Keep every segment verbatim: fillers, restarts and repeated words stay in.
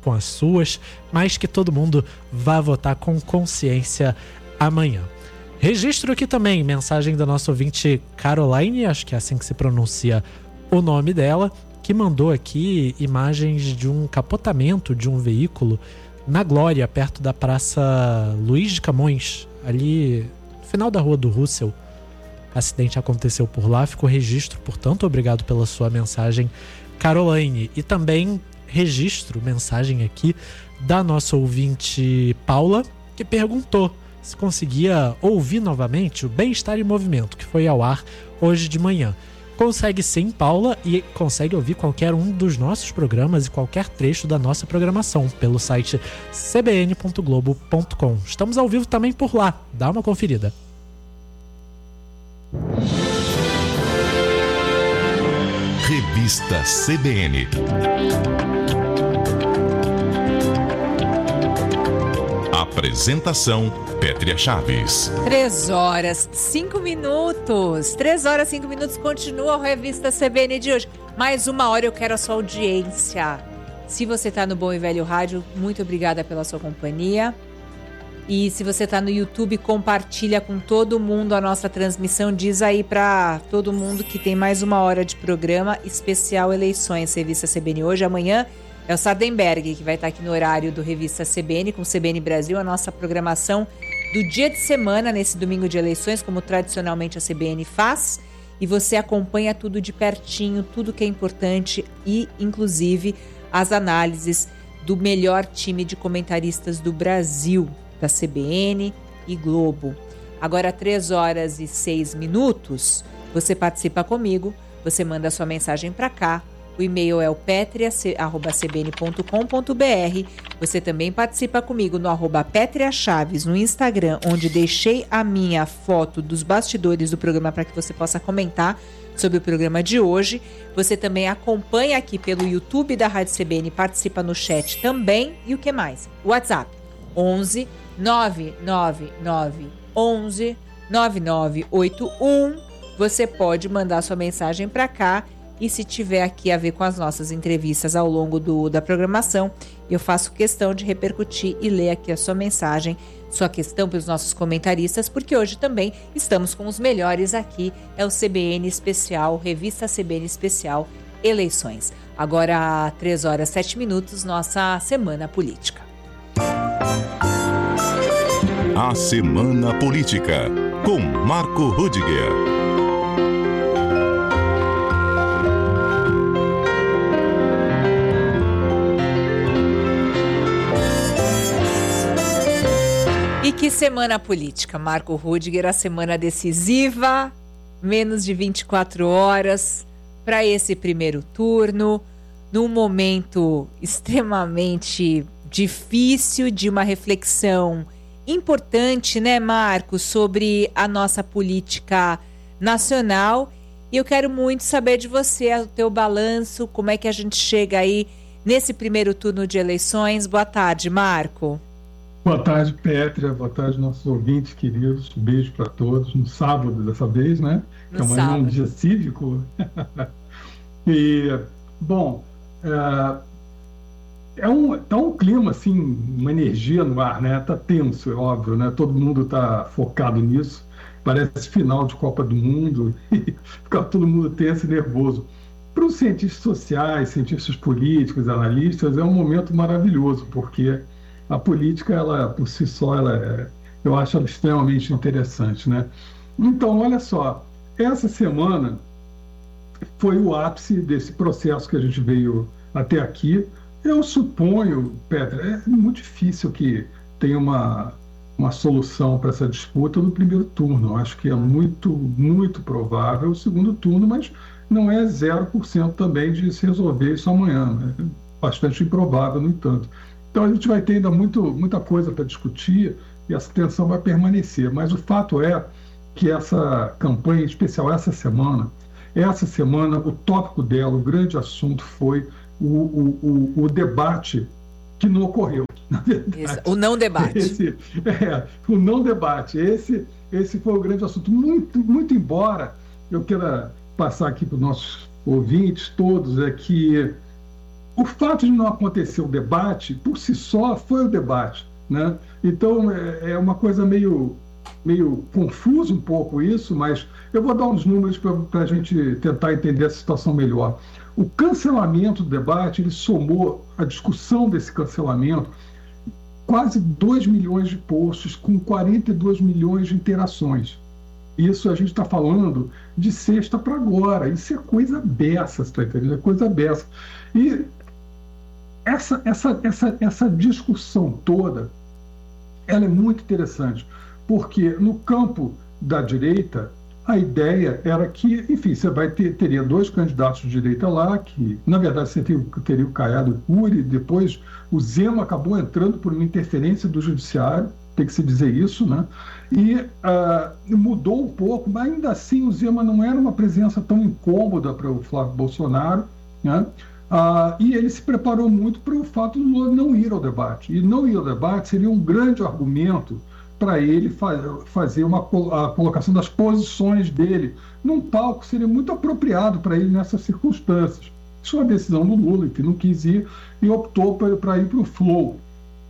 com as suas, mas que todo mundo vá votar com consciência amanhã. Registro aqui também mensagem da nossa ouvinte Caroline, acho que é assim que se pronuncia o nome dela, que mandou aqui imagens de um capotamento de um veículo na Glória, perto da Praça Luiz de Camões, ali no final da Rua do Russell. O acidente aconteceu por lá, ficou registro, portanto, obrigado pela sua mensagem, Caroline. E também registro, mensagem aqui da nossa ouvinte Paula, que perguntou se conseguia ouvir novamente o Bem-Estar em Movimento, que foi ao ar hoje de manhã. Consegue sim, Paula, e consegue ouvir qualquer um dos nossos programas e qualquer trecho da nossa programação pelo site c b n ponto globo ponto com. Estamos ao vivo também por lá, dá uma conferida. Revista C B N. Apresentação Pétria Chaves. Três horas, cinco minutos. Três horas, cinco minutos. Continua a Revista C B N de hoje. Mais uma hora eu quero a sua audiência. Se você está no Bom e Velho Rádio, muito obrigada pela sua companhia. E se você está no YouTube, compartilha com todo mundo a nossa transmissão. Diz aí para todo mundo que tem mais uma hora de programa especial Eleições, Revista C B N hoje. Amanhã é o Sardenberg, que vai estar aqui no horário do Revista C B N, com o C B N Brasil, a nossa programação do dia de semana, nesse domingo de eleições, como tradicionalmente a C B N faz. E você acompanha tudo de pertinho, tudo que é importante e, inclusive, as análises do melhor time de comentaristas do Brasil, da C B N e Globo. Agora, três horas e seis minutos, você participa comigo, você manda sua mensagem para cá. O e-mail é o petria arroba c b n ponto com ponto b r. Você também participa comigo no arroba Pétria Chaves no Instagram, onde deixei a minha foto dos bastidores do programa para que você possa comentar sobre o programa de hoje. Você também acompanha aqui pelo YouTube da Rádio C B N, participa no chat também. E o que mais? WhatsApp onze nove nove nove onze nove nove oito um. Você pode mandar sua mensagem para cá. E se tiver aqui a ver com as nossas entrevistas ao longo do, da programação, eu faço questão de repercutir e ler aqui a sua mensagem, sua questão para os nossos comentaristas, porque hoje também estamos com os melhores aqui, é o C B N Especial, Revista C B N Especial Eleições. Agora, três horas, sete minutos, nossa Semana Política. A Semana Política, com Marco Rudiger. E que semana política, Marco Rudiger, a semana decisiva, menos de vinte e quatro horas para esse primeiro turno, num momento extremamente difícil, de uma reflexão importante, né, Marco, sobre a nossa política nacional. E eu quero muito saber de você, o teu balanço, como é que a gente chega aí nesse primeiro turno de eleições. Boa tarde, Marco. Boa tarde, Pétria. Boa tarde, nossos ouvintes queridos. Um beijo para todos. No sábado, dessa vez, né? No que amanhã sábado. é um dia cívico. E, bom, é, é um, tá um clima, assim, uma energia no ar, né? Tá tenso, é óbvio, né? Todo mundo tá focado nisso. Parece final de Copa do Mundo e fica todo mundo tenso e nervoso. Para os cientistas sociais, cientistas políticos, analistas, é um momento maravilhoso, porque a política, ela, por si só, ela é, eu acho ela extremamente interessante, né? Então, olha só, essa semana foi o ápice desse processo que a gente veio até aqui. Eu suponho, Petra, é muito difícil que tenha uma, uma solução para essa disputa no primeiro turno. Eu acho que é muito, muito provável o segundo turno, mas não é zero por cento também de se resolver isso amanhã, né? Bastante improvável, no entanto. Então a gente vai ter ainda muito, muita coisa para discutir e essa tensão vai permanecer. Mas o fato é que essa campanha, em especial essa semana, essa semana o tópico dela, o grande assunto foi o, o, o, o debate que não ocorreu, na verdade. Isso, o não debate. Esse, é, o não debate. Esse, esse foi o grande assunto. Muito, muito embora eu queira passar aqui para os nossos ouvintes todos, é que o fato de não acontecer o debate, por si só, foi o debate, né? Então, é, é uma coisa meio, meio confuso um pouco isso, mas eu vou dar uns números para a gente tentar entender a situação melhor. O cancelamento do debate, ele somou a discussão desse cancelamento, quase dois milhões de posts com quarenta e dois milhões de interações. Isso a gente está falando de sexta para agora. Isso é coisa beça, você está entendendo? É coisa beça. E essa, essa, essa, essa discussão toda, ela é muito interessante, porque no campo da direita, a ideia era que, enfim, você vai ter, teria dois candidatos de direita lá, que, na verdade, você teria, teria o Caiado Cury, depois o Zema acabou entrando por uma interferência do judiciário, tem que se dizer isso, né? E uh, mudou um pouco, mas ainda assim o Zema não era uma presença tão incômoda para o Flávio Bolsonaro, né? Uh, e ele se preparou muito para o fato de Lula não ir ao debate. E não ir ao debate seria um grande argumento para ele fa fazer uma a colocação das posições dele num palco, seria muito apropriado para ele nessas circunstâncias. Isso é uma decisão do Lula, que não quis ir e optou para ir para o Flow.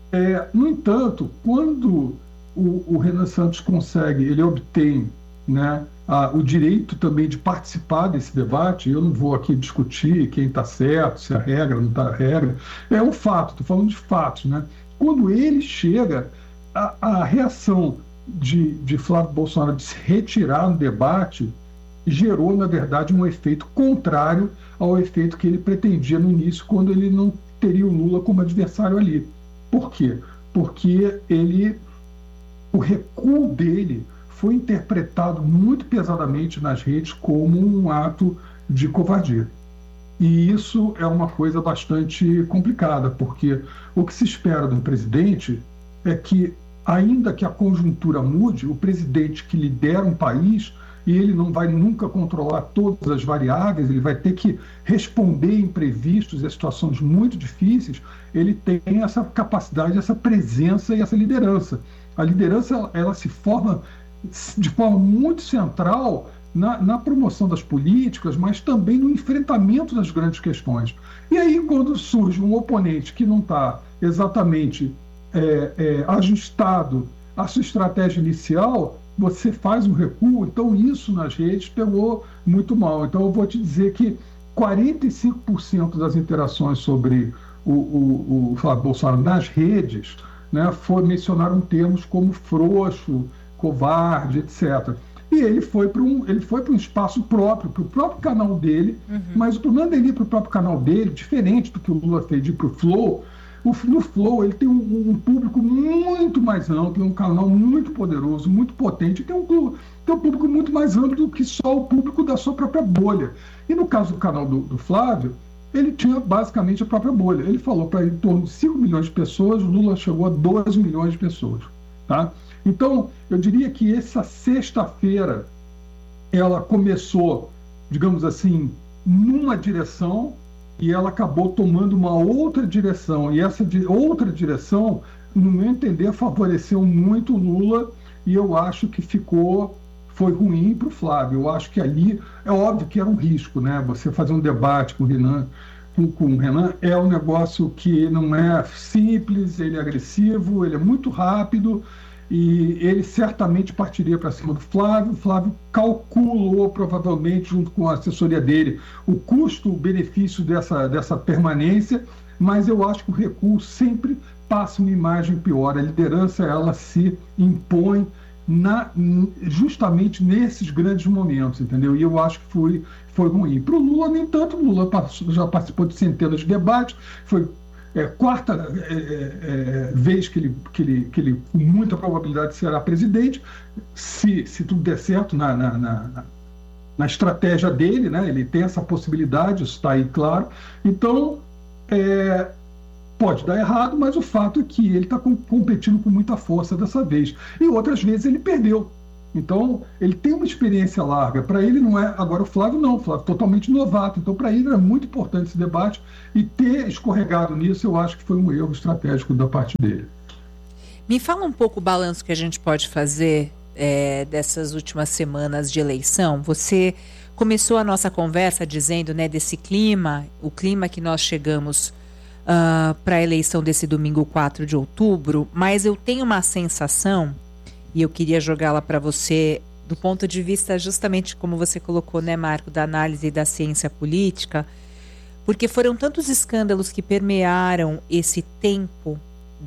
É, no entanto, quando o, o Renan Santos consegue, ele obtém, né, a, o direito também de participar desse debate, eu não vou aqui discutir quem está certo, se a regra não está a regra, é um fato, estou falando de fatos, né? Quando ele chega, a, a reação de, de Flávio Bolsonaro de se retirar no debate gerou, na verdade, um efeito contrário ao efeito que ele pretendia no início, quando ele não teria o Lula como adversário ali. Por quê? Porque ele, o recuo dele foi interpretado muito pesadamente nas redes como um ato de covardia. E isso é uma coisa bastante complicada, porque o que se espera de um presidente é que, ainda que a conjuntura mude, o presidente que lidera um país, e ele não vai nunca controlar todas as variáveis, ele vai ter que responder a imprevistos e a situações muito difíceis, ele tem essa capacidade, essa presença e essa liderança. A liderança, ela, ela se forma de forma muito central na, na promoção das políticas, mas também no enfrentamento das grandes questões. E aí, quando surge um oponente que não está exatamente é, é, ajustado à sua estratégia inicial, você faz um recuo. Então isso nas redes pegou muito mal. Então eu vou te dizer que quarenta e cinco por cento das interações sobre o, o, o Flávio Bolsonaro nas redes, né, foi, mencionaram termos como frouxo, covarde, etcétera. E ele foi para um, ele foi para um espaço próprio, para o próprio canal dele, uhum. Mas o problema dele ir para o próprio canal dele, diferente do que o Lula fez de ir para o Flow. No Flow ele tem um, um público muito mais amplo, um canal muito poderoso, muito potente, tem um, tem um público muito mais amplo do que só o público da sua própria bolha. E no caso do canal do, do Flávio, ele tinha basicamente a própria bolha. Ele falou para em torno de cinco milhões de pessoas, o Lula chegou a doze milhões de pessoas. Tá? Então, eu diria que essa sexta-feira, ela começou, digamos assim, numa direção, e ela acabou tomando uma outra direção. E essa di- outra direção, no meu entender, favoreceu muito o Lula, e eu acho que ficou, foi ruim para o Flávio. Eu acho que ali, é óbvio que era um risco, né? Você fazer um debate com o Renan, com, com o Renan é um negócio que não é simples, ele é agressivo, ele é muito rápido, e ele certamente partiria para cima do Flávio. O Flávio calculou, provavelmente, junto com a assessoria dele, o custo-benefício dessa, dessa permanência, mas eu acho que o recuo sempre passa uma imagem pior. A liderança, ela se impõe na, justamente nesses grandes momentos, entendeu? E eu acho que foi, foi ruim. Para o Lula, nem tanto. O Lula já participou de centenas de debates, foi É, quarta é, é, vez que ele, que, ele, que ele, com muita probabilidade, será presidente, se, se tudo der certo na, na, na, na estratégia dele, né? Ele tem essa possibilidade, isso está aí claro. Então, é, pode dar errado, mas o fato é que ele está com, competindo com muita força dessa vez. E outras vezes ele perdeu. Então, ele tem uma experiência larga. Para ele não é... Agora, o Flávio não. O Flávio é totalmente novato. Então, para ele era muito importante esse debate. E ter escorregado nisso, eu acho que foi um erro estratégico da parte dele. Me fala um pouco o balanço que a gente pode fazer é, dessas últimas semanas de eleição. Você começou a nossa conversa dizendo, né, desse clima, o clima que nós chegamos uh, para a eleição desse domingo quatro de outubro, mas eu tenho uma sensação, e eu queria jogá-la para você do ponto de vista justamente como você colocou, né, Marco, da análise da ciência política, porque foram tantos escândalos que permearam esse tempo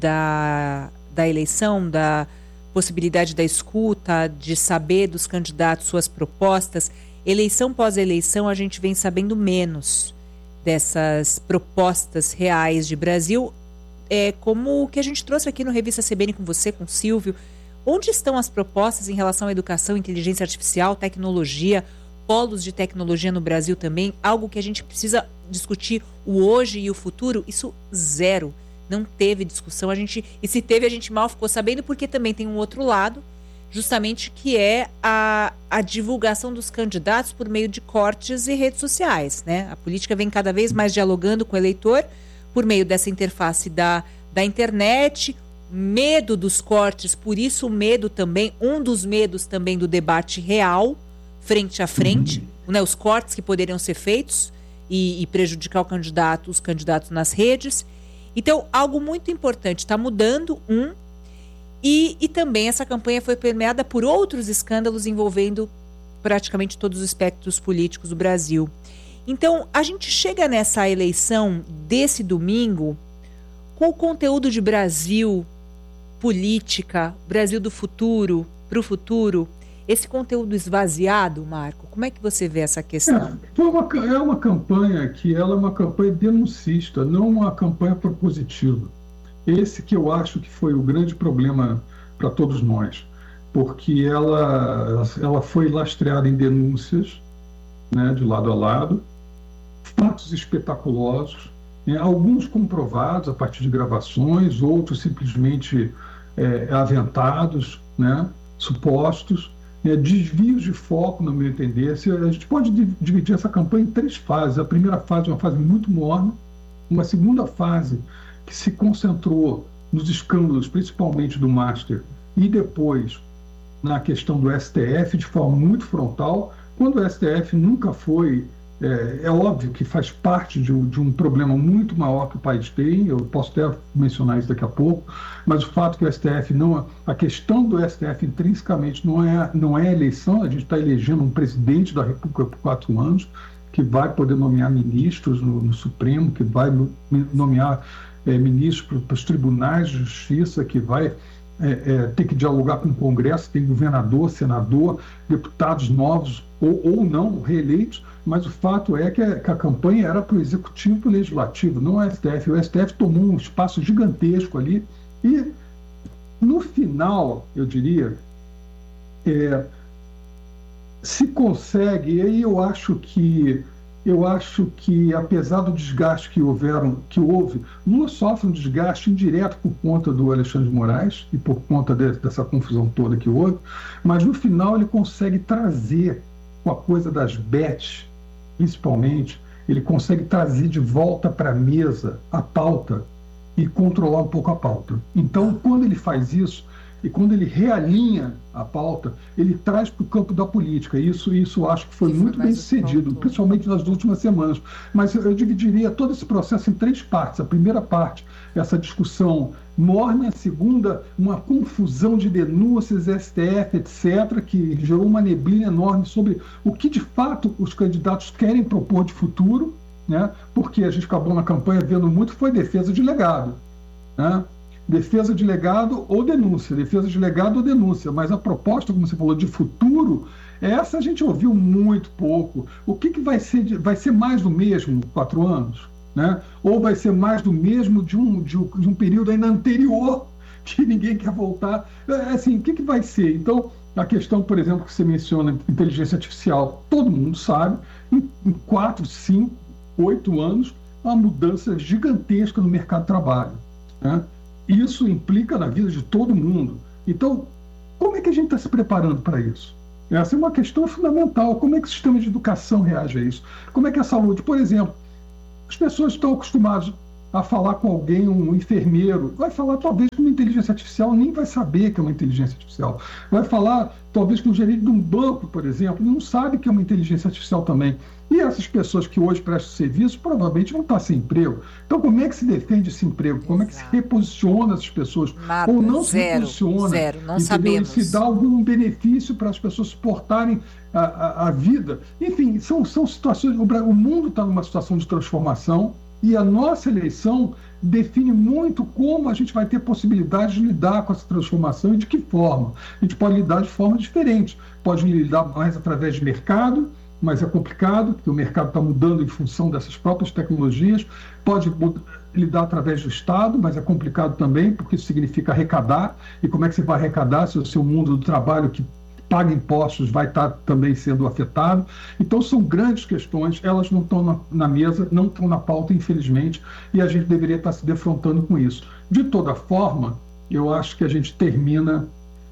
da, da eleição, da possibilidade da escuta, de saber dos candidatos suas propostas. Eleição pós eleição, a gente vem sabendo menos dessas propostas reais de Brasil, é, como o que a gente trouxe aqui no Revista C B N com você, com o Silvio. Onde estão as propostas em relação à educação, inteligência artificial, tecnologia, polos de tecnologia no Brasil também? Algo que a gente precisa discutir, o hoje e o futuro? Isso zero. Não teve discussão. A gente, e se teve, a gente mal ficou sabendo, porque também tem um outro lado, justamente que é a, a divulgação dos candidatos por meio de cortes e redes sociais, né? A política vem cada vez mais dialogando com o eleitor por meio dessa interface da, da internet. Medo dos cortes, por isso o medo também, um dos medos também do debate real, frente a frente, uhum. né, os cortes que poderiam ser feitos e, e prejudicar o candidato, os candidatos nas redes. Então, algo muito importante, está mudando, um, e, e também essa campanha foi permeada por outros escândalos envolvendo praticamente todos os espectros políticos do Brasil. Então, a gente chega nessa eleição desse domingo com o conteúdo de Brasil, política, Brasil do futuro, para o futuro, esse conteúdo esvaziado, Marco, como é que você vê essa questão? É, uma, é uma campanha que ela é uma campanha denuncista, não uma campanha propositiva. Esse que eu acho que foi o grande problema para todos nós, porque ela, ela foi lastreada em denúncias, né, de lado a lado, fatos espetaculosos, né, alguns comprovados a partir de gravações, outros simplesmente é, aventados, né, supostos, né, desvios de foco, no meu entender. A gente pode dividir essa campanha em três fases. A primeira fase é uma fase muito morna, uma segunda fase que se concentrou nos escândalos, principalmente do Master, e depois na questão do S T F de forma muito frontal, quando o S T F nunca foi... É, é óbvio que faz parte de um, de um problema muito maior que o país tem, eu posso até mencionar isso daqui a pouco, mas o fato que o S T F não... A questão do S T F intrinsecamente não é, não é eleição, a gente está elegendo um presidente da República por quatro anos, que vai poder nomear ministros no, no Supremo, que vai nomear é, ministros para os tribunais de justiça, que vai... É, é, ter que dialogar com o Congresso, tem governador, senador, deputados novos ou, ou não reeleitos, mas o fato é que a, que a campanha era para o Executivo e para o Legislativo, não o S T F. O S T F tomou um espaço gigantesco ali e, no final, eu diria, é, se consegue, e aí eu acho que Eu acho que, apesar do desgaste que, houveram, que houve, Lula sofre um desgaste indireto por conta do Alexandre de Moraes e por conta de, dessa confusão toda que houve, mas no final ele consegue trazer, com a coisa das bets, principalmente, ele consegue trazer de volta para a mesa a pauta e controlar um pouco a pauta. Então, quando ele faz isso, e quando ele realinha a pauta, ele traz para o campo da política. Isso, isso acho que foi, foi muito bem sucedido, principalmente nas últimas semanas. Mas eu, eu dividiria todo esse processo em três partes. A primeira parte, essa discussão morna. A segunda, uma confusão de denúncias, S T F, etcétera, que gerou uma neblina enorme sobre o que, de fato, os candidatos querem propor de futuro, né? Porque a gente acabou na campanha vendo muito, foi defesa de legado, né? Defesa de legado ou denúncia, defesa de legado ou denúncia, mas a proposta, como você falou, de futuro, essa a gente ouviu muito pouco. O que, que vai ser? De, vai ser mais do mesmo quatro anos? Né? Ou vai ser mais do mesmo de um, de um, de um período ainda anterior, que ninguém quer voltar? É, assim, o que, que vai ser? Então, a questão, por exemplo, que você menciona, inteligência artificial, todo mundo sabe, em, em quatro, cinco, oito anos, uma mudança gigantesca no mercado de trabalho, né? Isso implica na vida de todo mundo. Então, como é que a gente está se preparando para isso? Essa é uma questão fundamental. Como é que o sistema de educação reage a isso? Como é que a saúde, por exemplo, as pessoas estão acostumadas, a falar com alguém, um enfermeiro, vai falar talvez com uma inteligência artificial, nem vai saber que é uma inteligência artificial. Vai falar talvez com o gerente de um banco, por exemplo, não sabe que é uma inteligência artificial também. E essas pessoas que hoje prestam serviço provavelmente vão estar sem emprego. Então, como é que se defende esse emprego? Como Exato. é que se reposiciona essas pessoas? Nada, Ou não zero, se reposiciona? Zero, não entendeu? sabemos. E se dá algum benefício para as pessoas suportarem a, a, a vida. Enfim, são, são situações... O, o mundo está numa situação de transformação e a nossa eleição define muito como a gente vai ter possibilidade de lidar com essa transformação e de que forma. A gente pode lidar de forma diferente. Pode lidar mais através de mercado, mas é complicado, porque o mercado está mudando em função dessas próprias tecnologias. Pode lidar através do Estado, mas é complicado também, porque isso significa arrecadar. E como é que você vai arrecadar se o seu mundo do trabalho que paga impostos vai estar também sendo afetado? Então são grandes questões, elas não estão na, na mesa, não estão na pauta, infelizmente, e a gente deveria estar se defrontando com isso. De toda forma, eu acho que a gente termina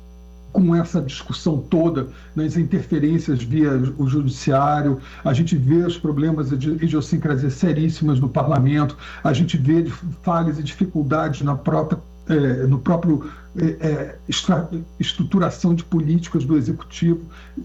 com essa discussão toda nas interferências via o judiciário, a gente vê os problemas de idiosincrasias seríssimas no parlamento, a gente vê falhas e dificuldades na própria, é, no próprio é, estra, estruturação de políticas do executivo.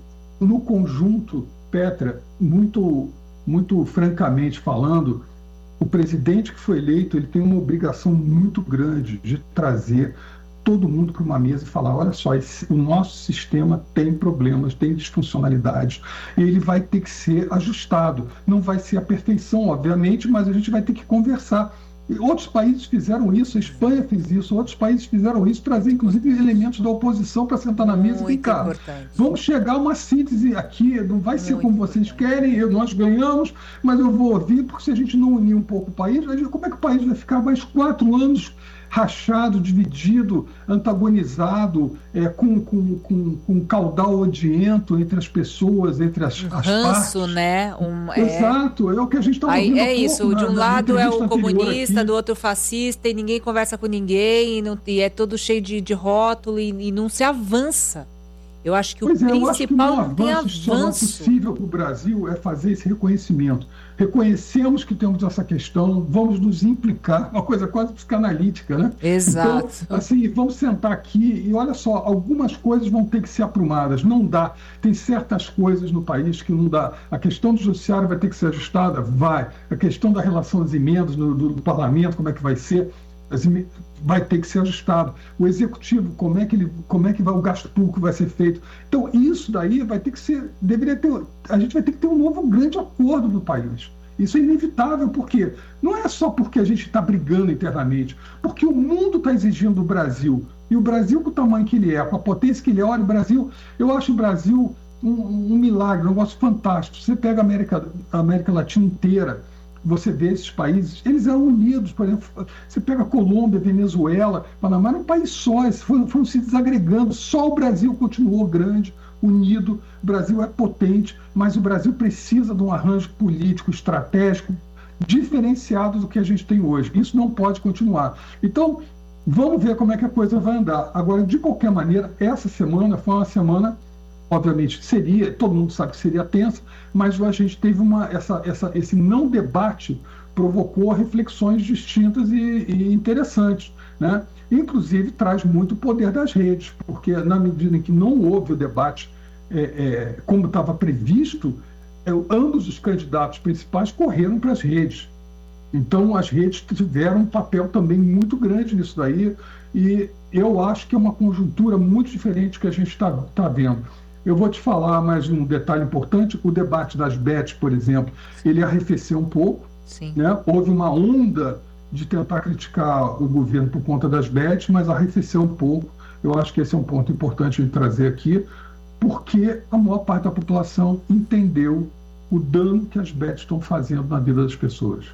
No conjunto, Petra, muito, muito francamente falando, o presidente que foi eleito, ele tem uma obrigação muito grande de trazer todo mundo para uma mesa e falar, olha só, esse, o nosso sistema tem problemas, tem disfuncionalidades, e ele vai ter que ser ajustado. Não vai ser a perfeição, obviamente, mas a gente vai ter que conversar. E outros países fizeram isso, a Espanha fez isso, outros países fizeram isso, trazer inclusive elementos da oposição para sentar na mesa e vem cá, vamos chegar a uma síntese aqui, não vai ser como vocês querem, eu, nós ganhamos, mas eu vou ouvir, porque se a gente não unir um pouco o país, como é que o país vai ficar mais quatro anos rachado, dividido, antagonizado, é, com, com, com, com um caudal odiento entre as pessoas, entre as, um as ranço, partes. né? Um, é... Exato, é o que a gente está ouvindo. É isso, pouco, de um na, lado na é o comunista, aqui. do outro fascista, e ninguém conversa com ninguém, e, não, e é todo cheio de, de rótulo, e, e não se avança. Eu acho que pois o é, principal não tem avanço. avanço. O possível para o Brasil é fazer esse reconhecimento. Reconhecemos que temos essa questão, vamos nos implicar, uma coisa quase psicanalítica, né? Exato. Então, assim, vamos sentar aqui e olha só, algumas coisas vão ter que ser aprumadas, não dá. Tem certas coisas no país que não dá. A questão do judiciário vai ter que ser ajustada? Vai. A questão da relação das emendas do, do, do parlamento, como é que vai ser? As emendas, vai ter que ser ajustado. O executivo, como é que ele, como é que vai, o gasto público vai ser feito? Então, isso daí vai ter que ser, deveria ter, a gente vai ter que ter um novo grande acordo no país. Isso é inevitável, porque não é só porque a gente está brigando internamente, porque o mundo está exigindo do Brasil. E o Brasil, com o tamanho que ele é, com a potência que ele é, olha, o Brasil, eu acho o Brasil um, um milagre, um negócio fantástico. Você pega a América, a América Latina inteira, você vê esses países, eles eram unidos, por exemplo, você pega a Colômbia, Venezuela, Panamá, era um país só, eles foram, foram se desagregando, só o Brasil continuou grande, unido, o Brasil é potente, mas o Brasil precisa de um arranjo político, estratégico, diferenciado do que a gente tem hoje. Isso não pode continuar. Então, vamos ver como é que a coisa vai andar. Agora, de qualquer maneira, essa semana foi uma semana, obviamente, seria, todo mundo sabe que seria tensa, mas a gente teve uma, essa, essa, esse não debate provocou reflexões distintas e, e interessantes, né? Inclusive traz muito poder das redes, porque na medida em que não houve o debate é, é, como estava previsto, é, ambos os candidatos principais correram para as redes. Então as redes tiveram um papel também muito grande nisso daí, e eu acho que é uma conjuntura muito diferente que a gente está tá vendo. Eu vou te falar mais um detalhe importante, o debate das bets, por exemplo, ele arrefeceu um pouco, Sim. né? Houve uma onda de tentar criticar o governo por conta das bets, mas arrefeceu um pouco. Eu acho que esse é um ponto importante de trazer aqui, porque a maior parte da população entendeu o dano que as bets estão fazendo na vida das pessoas.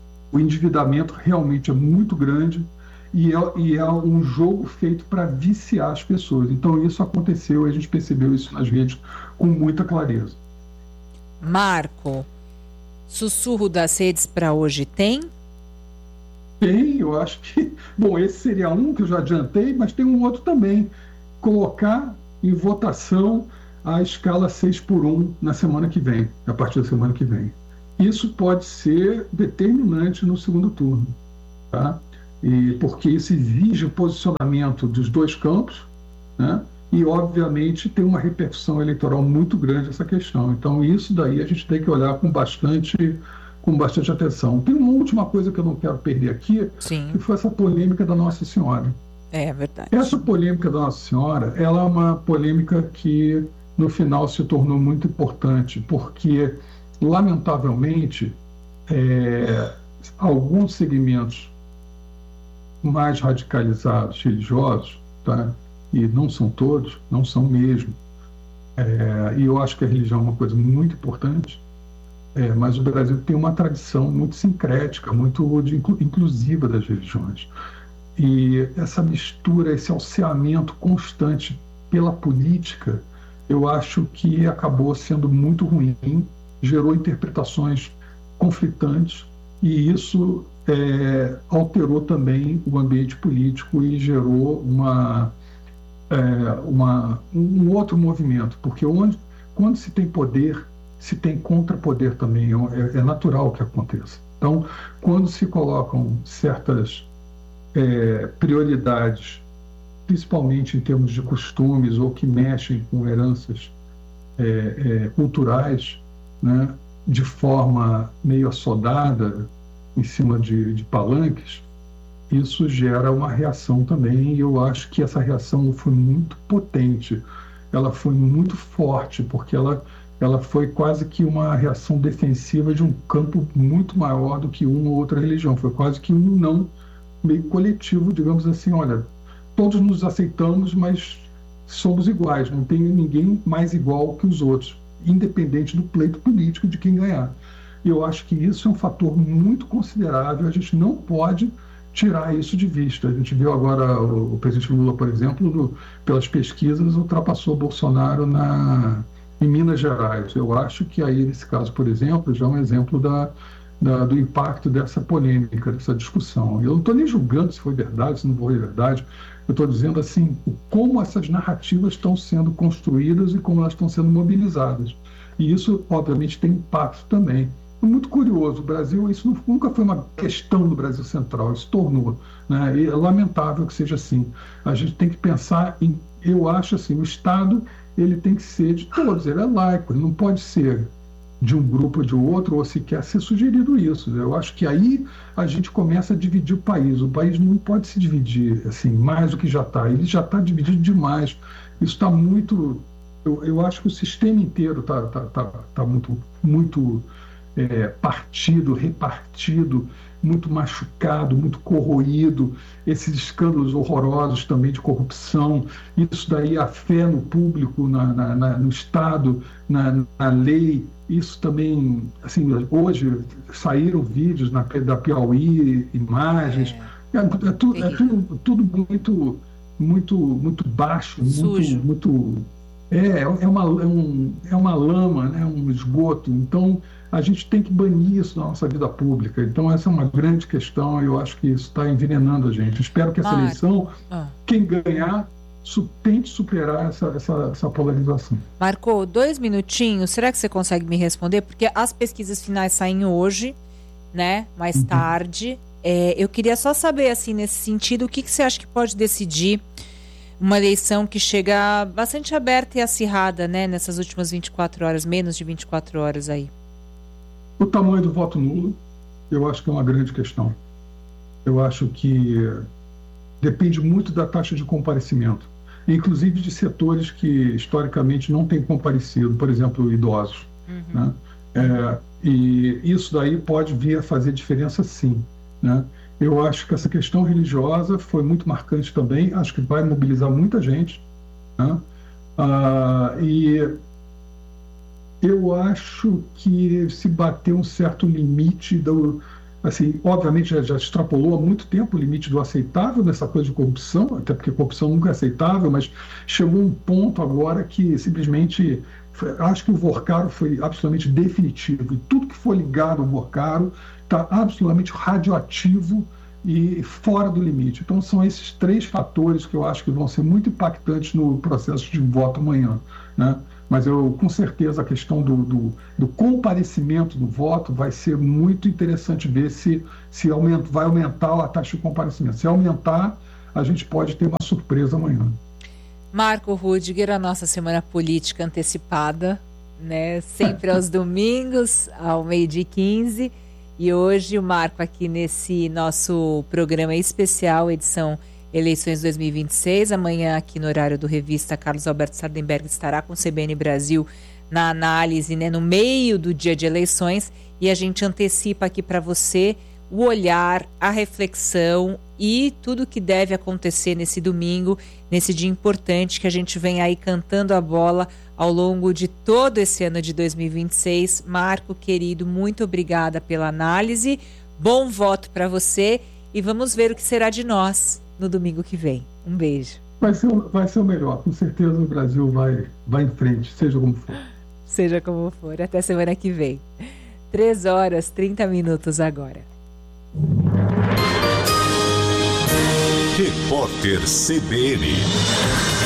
O endividamento realmente é muito grande e é, e é um jogo feito para viciar as pessoas. Então isso aconteceu e a gente percebeu isso nas redes com muita clareza. Marco, sussurro das redes para hoje tem? Tem, eu acho que... Bom, esse seria um que eu já adiantei, mas tem um outro também. Colocar em votação a escala seis por um na semana que vem, a partir da semana que vem. Isso pode ser determinante no segundo turno. tá? E porque isso exige o posicionamento dos dois campos, né? E, obviamente, tem uma repercussão eleitoral muito grande essa questão. Então, isso daí a gente tem que olhar com bastante, com bastante atenção. Tem uma última coisa que eu não quero perder aqui, Sim. que foi essa polêmica da Nossa Senhora. É verdade. Essa polêmica da Nossa Senhora, ela é uma polêmica que, no final, se tornou muito importante, porque, lamentavelmente, é, alguns segmentos mais radicalizados, religiosos, tá? E não são todos, não são mesmo. É, e eu acho que a religião é uma coisa muito importante, é, mas o Brasil tem uma tradição muito sincrética, muito de, inclusiva das religiões. E essa mistura, esse alceamento constante pela política, eu acho que acabou sendo muito ruim, gerou interpretações conflitantes, e isso é, alterou também o ambiente político e gerou uma... É, uma, um outro movimento, porque onde, quando se tem poder, se tem contrapoder também, é, é natural que aconteça. Então, quando se colocam certas é, prioridades, principalmente em termos de costumes ou que mexem com heranças é, é, culturais, né, de forma meio assodada, em cima de, de palanques, isso gera uma reação também, e eu acho que essa reação foi muito potente, ela foi muito forte, porque ela, ela foi quase que uma reação defensiva de um campo muito maior do que uma ou outra religião, foi quase que um não meio coletivo, digamos assim, olha, todos nos aceitamos, mas somos iguais, não tem ninguém mais igual que os outros, independente do pleito político de quem ganhar. E eu acho que isso é um fator muito considerável, a gente não pode tirar isso de vista. A gente viu agora o, o presidente Lula, por exemplo, no, pelas pesquisas, ultrapassou Bolsonaro na, em Minas Gerais. Eu acho que aí, nesse caso, por exemplo, já é um exemplo da, da, do impacto dessa polêmica, dessa discussão. Eu não estou nem julgando se foi verdade, se não foi verdade. Eu estou dizendo assim, como essas narrativas estão sendo construídas e como elas estão sendo mobilizadas. E isso, obviamente, tem impacto também. É muito curioso, o Brasil, isso nunca foi uma questão do Brasil Central, isso tornou, né? E é lamentável que seja assim. A gente tem que pensar em, eu acho assim, o Estado, ele tem que ser de todos, ele é laico, ele não pode ser de um grupo ou de outro, ou sequer ser sugerido isso. Eu acho que aí a gente começa a dividir o país. O país não pode se dividir assim, mais do que já está, ele já está dividido demais. Isso está muito... Eu, eu acho que o sistema inteiro está tá, tá, tá muito... muito É, partido, repartido, muito machucado, muito corroído, esses escândalos horrorosos também de corrupção, isso daí, a fé no público, na, na, na, no Estado, na, na lei, isso também, assim, hoje saíram vídeos na, da Piauí, imagens, é, é, é, tu, é tudo, tudo muito, muito, muito baixo, muito, muito é, é, uma, é, um, é uma lama, né, um esgoto. Então a gente tem que banir isso da nossa vida pública. Então essa é uma grande questão e eu acho que isso está envenenando a gente. Espero que essa Marco. eleição, ah. quem ganhar, su- tente superar essa, essa, essa polarização. Marcou dois minutinhos, será que você consegue me responder? Porque as pesquisas finais saem hoje, né? Mais uhum. tarde. É, eu queria só saber, assim, nesse sentido, o que, que você acha que pode decidir uma eleição que chega bastante aberta e acirrada, né? Nessas últimas vinte e quatro horas, menos de vinte e quatro horas aí. O tamanho do voto nulo, eu acho que é uma grande questão. Eu acho que depende muito da taxa de comparecimento, inclusive de setores que historicamente não têm comparecido, por exemplo, idosos. Uhum. Né? É, e isso daí pode vir a fazer diferença, sim. Né? Eu acho que essa questão religiosa foi muito marcante também, acho que vai mobilizar muita gente. Né? Ah, e eu acho que se bater um certo limite do, assim, obviamente já, já extrapolou há muito tempo o limite do aceitável nessa coisa de corrupção, até porque corrupção nunca é aceitável, mas chegou um ponto agora que simplesmente, acho que o Vorcaro foi absolutamente definitivo, e tudo que for ligado ao Vorcaro está absolutamente radioativo e fora do limite. Então são esses três fatores que eu acho que vão ser muito impactantes no processo de voto amanhã, né? Mas eu, com certeza, a questão do, do, do comparecimento do voto vai ser muito interessante ver se, se aumenta, vai aumentar a taxa de comparecimento. Se aumentar, a gente pode ter uma surpresa amanhã. Marco Rudiger, a nossa semana política antecipada, né? Sempre aos domingos, ao meio-dia e quinze. E hoje o Marco aqui nesse nosso programa especial, edição Eleições dois mil e vinte e seis. Amanhã aqui no horário do Revista, Carlos Alberto Sardenberg estará com o C B N Brasil na análise, né, no meio do dia de eleições. E a gente antecipa aqui para você o olhar, a reflexão e tudo que deve acontecer nesse domingo, nesse dia importante que a gente vem aí cantando a bola ao longo de todo esse ano de dois mil e vinte e seis. Marco, querido, muito obrigada pela análise. Bom voto para você e vamos ver o que será de nós no domingo que vem. Um beijo. Vai ser, vai ser o melhor. Com certeza o Brasil vai, vai em frente, seja como for. Seja como for. Até semana que vem. três horas, trinta minutos agora. Repórter C B N.